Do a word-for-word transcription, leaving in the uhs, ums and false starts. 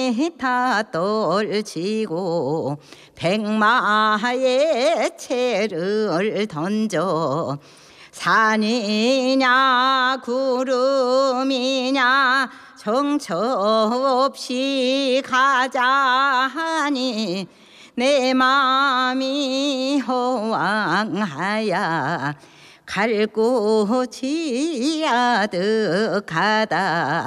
산이 다 떨치고 백마의 채를 던져 산이냐 구름이냐 정처 없이 가자하니 내 맘이 허황하야 갈 곳이 아득하다.